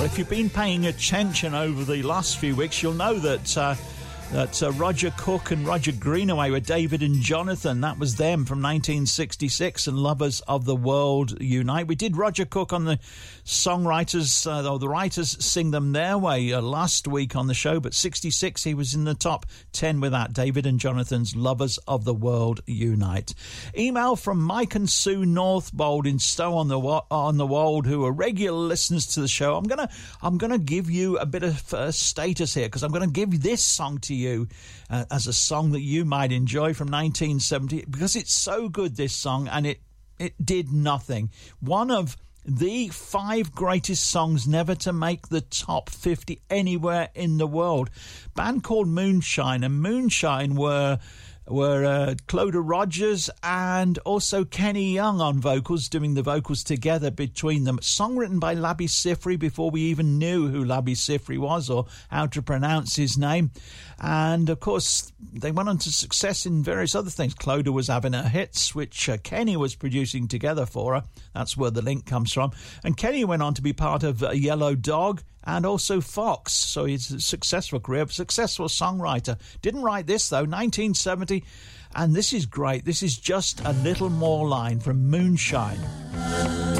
Well, if you've been paying attention over the last few weeks, you'll know that Roger Cook and Roger Greenaway were David and Jonathan. That was them from 1966, and Lovers of the World Unite. We did Roger Cook on the songwriters, or the writers sing them their way last week on the show, but 66 he was in the top 10 with that, David and Jonathan's Lovers of the World Unite. Email from Mike and Sue Northbold in Stow on the Wold, who are regular listeners to the show. I'm gonna give you a bit of status here, because I'm going to give this song to you as a song that you might enjoy from 1970, because it's so good, this song, and it did nothing. One of the 5 greatest songs never to make the top 50 anywhere in the world. Band called Moonshine, and Moonshine were Clodagh Rogers and also Kenny Young on vocals, doing the vocals together between them. Song written by Labi Siffre before we even knew who Labi Siffre was or how to pronounce his name. And of course, they went on to success in various other things. Clodagh was having her hits, which Kenny was producing together for her. That's where the link comes from. And Kenny went on to be part of Yellow Dog and also Fox. So he's a successful career, successful songwriter. Didn't write this, though, 1970. And this is great. This is Just a Little More Line from Moonshine.